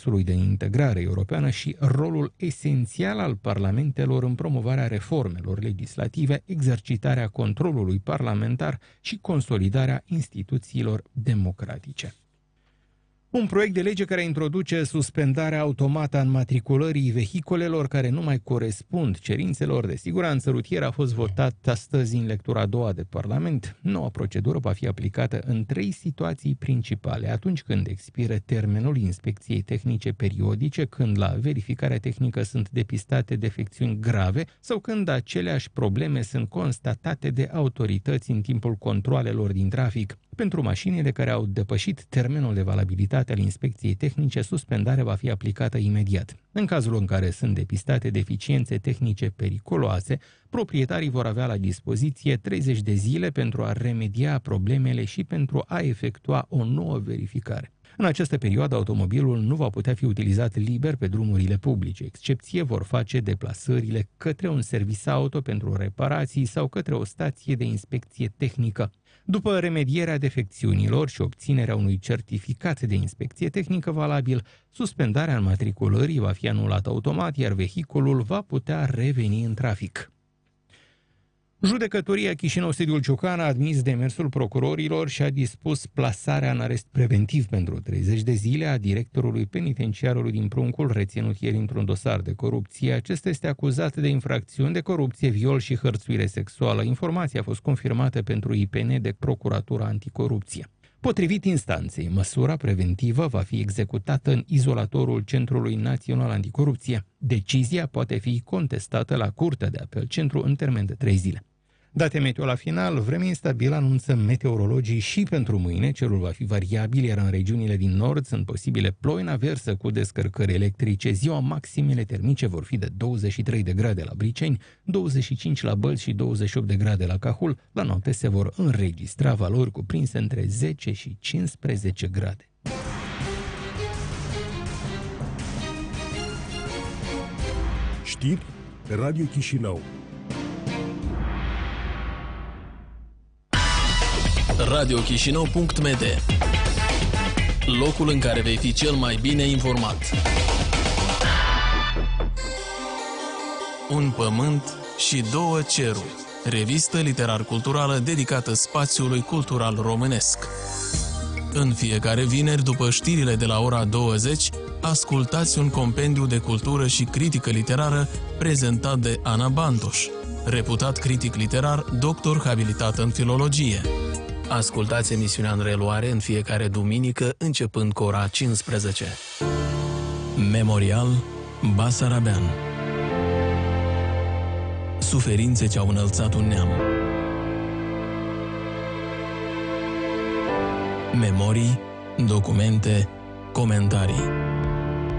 procesului de integrare europeană și rolul esențial al parlamentelor în promovarea reformelor legislative, exercitarea controlului parlamentar și consolidarea instituțiilor democratice. Un proiect de lege care introduce suspendarea automată a înmatriculării vehiculelor care nu mai corespund cerințelor de siguranță rutieră a fost votat astăzi în lectura a doua de Parlament. Noua procedură va fi aplicată în 3 situații principale: atunci când expiră termenul inspecției tehnice periodice, când la verificarea tehnică sunt depistate defecțiuni grave sau când aceleași probleme sunt constatate de autorități în timpul controalelor din trafic. Pentru mașinile care au depășit termenul de valabilitate al inspecției tehnice, suspendarea va fi aplicată imediat. În cazul în care sunt depistate deficiențe tehnice periculoase, proprietarii vor avea la dispoziție 30 de zile pentru a remedia problemele și pentru a efectua o nouă verificare. În această perioadă, automobilul nu va putea fi utilizat liber pe drumurile publice. Excepție vor face deplasările către un servis auto pentru reparații sau către o stație de inspecție tehnică. După remedierea defecțiunilor și obținerea unui certificat de inspecție tehnică valabil, suspendarea înmatriculării va fi anulată automat, iar vehiculul va putea reveni în trafic. Judecătoria Chișinău Sediul Ciucan a admis demersul procurorilor și a dispus plasarea în arest preventiv pentru 30 de zile a directorului penitenciarului din Pruncul, reținut ieri într-un dosar de corupție. Acesta este acuzat de infracțiuni de corupție, viol și hărțuire sexuală. Informația a fost confirmată pentru IPN de Procuratura Anticorupție. Potrivit instanței, măsura preventivă va fi executată în izolatorul Centrului Național Anticorupție. Decizia poate fi contestată la Curtea de Apel Centru în termen de 3 zile. Date meteo la final: vreme instabilă anunță meteorologii și pentru mâine. Cerul va fi variabil, iar în regiunile din nord sunt posibile ploi în aversă cu descărcări electrice. Ziua maximele termice vor fi de 23 de grade la Briceni, 25 la Bălți și 28 de grade la Cahul. La noapte se vor înregistra valori cuprinse între 10 și 15 grade. Știri pe Radio Chișinău. radiochișinău.md, locul în care vei fi cel mai bine informat. Un pământ și 2 ceruri. Revistă literar-culturală dedicată spațiului cultural românesc. În fiecare vineri, după știrile de la ora 20, ascultați un compendiu de cultură și critică literară prezentat de Ana Bantoș, reputat critic literar, doctor habilitat în filologie. Ascultați emisiunea în reluare în fiecare duminică, începând cu ora 15. Memorial Basarabean. Suferințe ce au înălțat un neam. Memorii, documente, comentarii.